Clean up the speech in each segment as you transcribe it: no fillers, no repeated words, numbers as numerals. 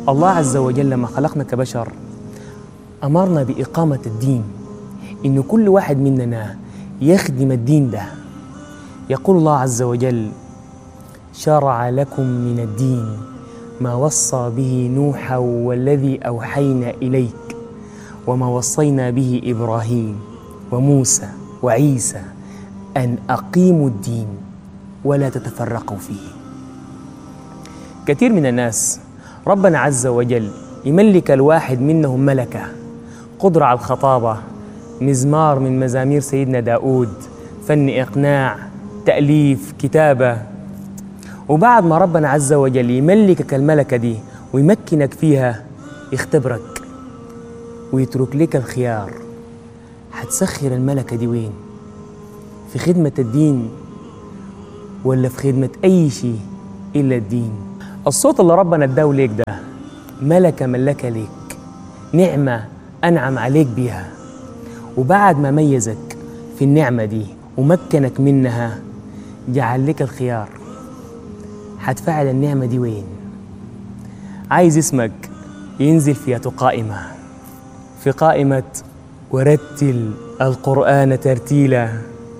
الله عز وجل لما خلقنا كبشر أمرنا بإقامة الدين، إن كل واحد مننا يخدم الدين ده. يقول الله عز وجل: شرع لكم من الدين ما وصى به نوحا والذي أوحينا إليك وما وصينا به إبراهيم وموسى وعيسى أن أقيموا الدين ولا تتفرقوا فيه. كثير من الناس ربنا عز وجل يملك الواحد منهم ملكة، قدرة على الخطابة، مزمار من مزامير سيدنا داود، فن إقناع، تأليف، كتابة. وبعد ما ربنا عز وجل يملكك الملكة دي ويمكنك فيها، يختبرك ويترك لك الخيار: هتسخر الملكة دي وين؟ في خدمة الدين ولا في خدمة أي شيء إلا الدين؟ الصوت اللي ربنا اداه ليك ده ملكة ملكة ليك، نعمة أنعم عليك بيها، وبعد ما ميزك في النعمة دي ومكنك منها جعل لك الخيار: هتفعل النعمة دي وين؟ عايز اسمك ينزل في قائمة، في قائمة ورتل القرآن ترتيلا،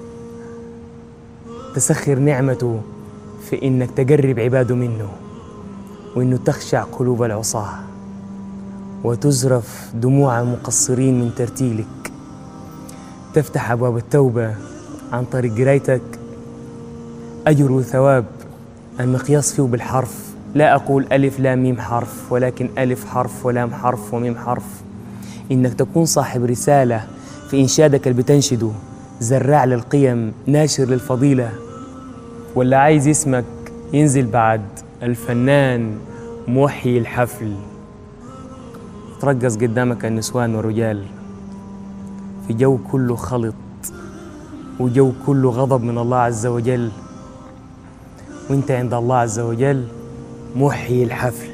تسخر نعمته في إنك تقرب عباده منه، وإنه تخشع قلوب العصاة وتزرف دموع المقصرين من ترتيلك، تفتح أبواب التوبة عن طريق قرايتك. أجر وثواب المقياس فيه بالحرف، لا أقول ألف لام ميم حرف، ولكن ألف حرف ولام حرف وميم حرف. إنك تكون صاحب رسالة في إنشادك اللي بتنشده، زراع للقيم، ناشر للفضيلة. ولا عايز اسمك ينزل بعد الفنان محيي الحفل، ترقص قدامك النسوان والرجال في جو كله خلط وجو كله غضب من الله عز وجل، وانت عند الله عز وجل محيي الحفل.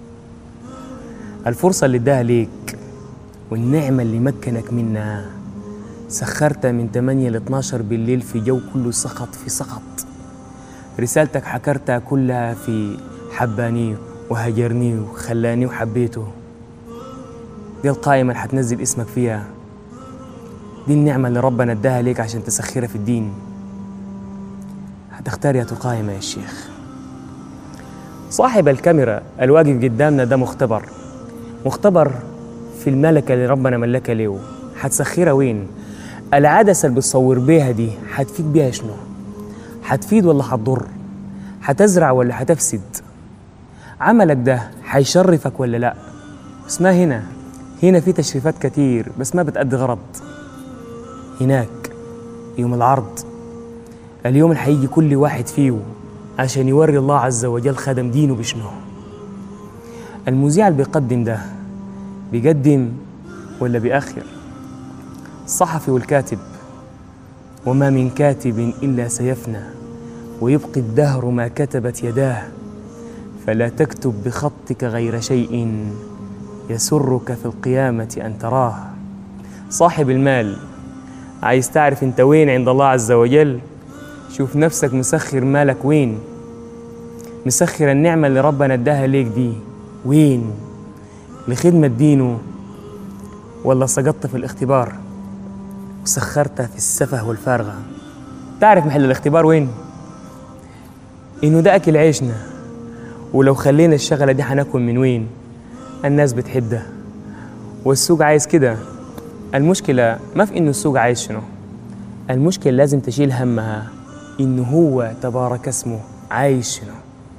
الفرصة اللي اداها ليك والنعمة اللي مكنك منها سخرتها من 8 ل 12 بالليل في جو كله سخط في سخط. رسالتك حكرتها كلها في حباني وهجرني وخلاني وحبيته. دي القائمة اللي حتنزل اسمك فيها، دي النعمة اللي ربنا اداها ليك عشان تسخرها في الدين. هتختار يا قائمة يا شيخ. صاحب الكاميرا الواقف قدامنا ده مختبر في الملكة اللي ربنا ملكها له. حتسخرها وين؟ العدسة اللي بتصور بيها دي حتفيد بيها شنو؟ حتفيد ولا حتضر؟ حتزرع ولا حتفسد؟ عملك ده حيشرفك ولا لا؟ اسمها هنا في تشريفات كتير بس ما بتأدي غرض. هناك يوم العرض، اليوم اللي حيجي كل واحد فيه عشان يوري الله عز وجل خدم دينه بشنو. المذيع اللي بيقدم ده بيقدم ولا بيأخر؟ الصحفي والكاتب: وما من كاتب إلا سيفنى ويبقي الدهر ما كتبت يداه، فلا تكتب بخطك غير شيء يسرك في القيامة أن تراه. صاحب المال: عايز تعرف انت وين عند الله عز وجل؟ شوف نفسك مسخر مالك وين، مسخر النعمة اللي ربنا اداها ليك دي وين؟ لخدمة دينه ولا سقطت في الاختبار وسخرتها في السفه والفارغة؟ تعرف محل الاختبار وين؟ إنه ده أكل عيشنا، ولو خلينا الشغلة دي حناكل من وين؟ الناس بتحب ده والسوق عايز كده. المشكلة ما في إنه السوق عايز شنو، المشكلة لازم تشيل همها إنه هو تبارك اسمه عايز شنو.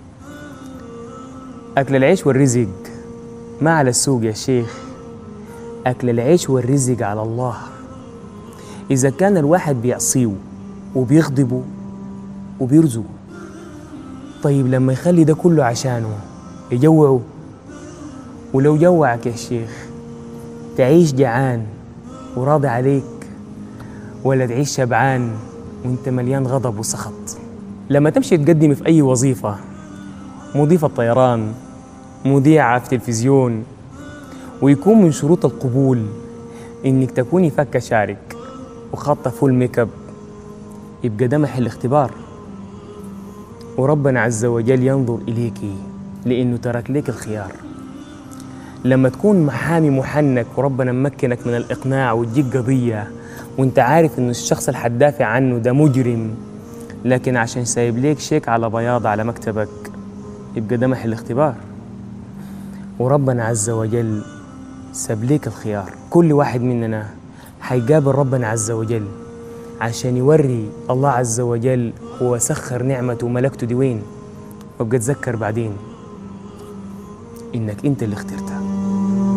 أكل العيش والرزق ما على السوق يا شيخ، أكل العيش والرزق على الله. إذا كان الواحد بيعصيه وبيغضبه وبيرزقه، طيب لما يخلي ده كله عشانه يجوعه؟ ولو جوعك يا شيخ تعيش جعان وراضي عليك، ولا تعيش شبعان وانت مليان غضب وسخط؟ لما تمشي تقدم في أي وظيفة، مضيفة طيران، مذيعة في تلفزيون، ويكون من شروط القبول إنك تكوني فكة شعرك وخاطة فول ميك اب، يبقى ده محل اختبار، وربنا عز وجل ينظر إليكي لأنه ترك لك الخيار. لما تكون محامي محنك وربنا ممكنك من الإقناع وتجيك قضية وانت عارف إن الشخص اللي حتدافع عنه ده مجرم، لكن عشان سايب ليك شيك على بياض على مكتبك يبقى ده محل اختبار. وربنا عز وجل ساب ليك الخيار. كل واحد مننا حيقابل ربنا عز وجل عشان يوري الله عز وجل هو سخر نعمته وملكته دي وين، وابقى تذكر بعدين إنك أنت اللي اخترت.